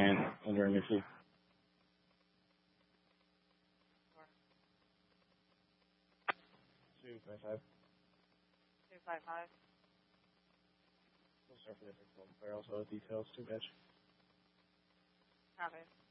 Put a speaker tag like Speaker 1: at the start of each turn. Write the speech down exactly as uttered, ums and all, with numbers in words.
Speaker 1: client wondering if you... two five five.
Speaker 2: two five five.
Speaker 1: We'll start for the next one. There also details, too, bitch.
Speaker 2: Copy.